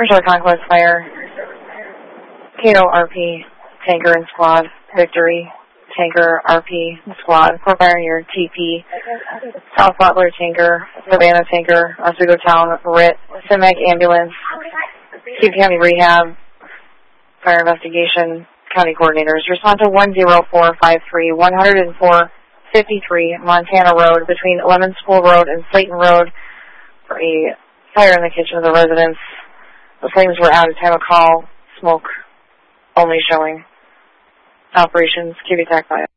Marshall Conquest Fire, Cato RP, Tanker and Squad, Victory, Tanker RP, Squad, Fort Pioneer TP, South Butler Tanker, Savannah Tanker, Oswego Town, RIT, CIMAC Ambulance, Steve County Rehab, Fire Investigation, County Coordinators. Respond to 10453, 10453 Montana Road between Lemon School Road and Slayton Road for a fire in the kitchen of the residence. The flames were out at time of call. Smoke only showing. Operations, QB TAC 5.